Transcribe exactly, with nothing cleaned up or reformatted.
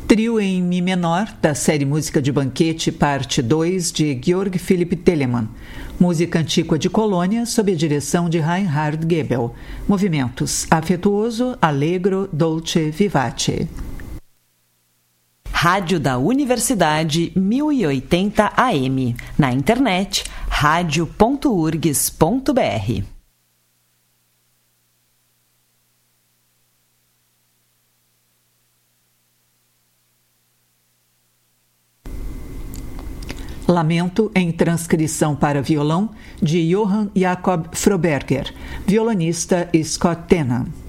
Trio em Mi menor, da série Música de Banquete, parte dois, de Georg Philipp Telemann. Música antiga de Colônia, sob a direção de Reinhard Goebel. Movimentos afetuoso, allegro, dolce, vivace. Rádio da Universidade mil e oitenta A M. Na internet, radio ponto urgs ponto br. Lamento em transcrição para violão de Johann Jakob Froberger, violonista Scott Tenan.